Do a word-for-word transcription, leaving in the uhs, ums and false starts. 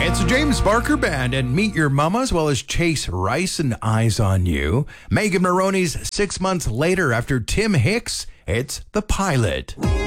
It's a James Barker Band and Meet Your Mama, as well as Chase Rice and Eyes on You. Megan Maroney's Six Months Later after Tim Hicks. It's The Pilot.